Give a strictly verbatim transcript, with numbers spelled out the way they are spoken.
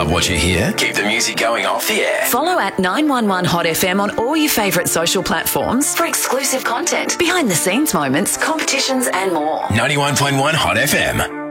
Love what you hear? Keep the music going off the air. Follow at nine one one Hot F M on all your favourite social platforms for exclusive content, behind the scenes moments, competitions and more. ninety-one point one Hot F M.